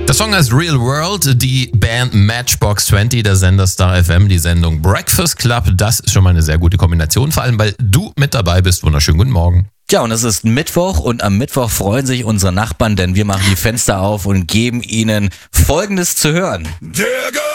Der Song heißt Real World, die Band Matchbox 20, der Sender Star FM, die Sendung Breakfast Club. Das ist schon mal eine sehr gute Kombination, vor allem weil du mit dabei bist. Wunderschönen guten Morgen. Ja, und es ist Mittwoch und am Mittwoch freuen sich unsere Nachbarn, denn wir machen die Fenster auf und geben ihnen Folgendes zu hören.